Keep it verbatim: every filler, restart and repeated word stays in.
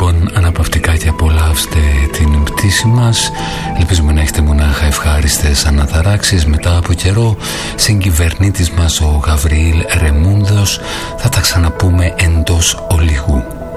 λοιπόν αναπαυτικά και απολαύστε την πτήση μας. Ελπίζουμε να έχετε μονάχα ευχάριστες αναταράξεις. Μετά από καιρό, συγκυβερνήτης μας ο Γαβριήλ Ρεμούντος. Θα τα ξαναπούμε εντός ολιγού.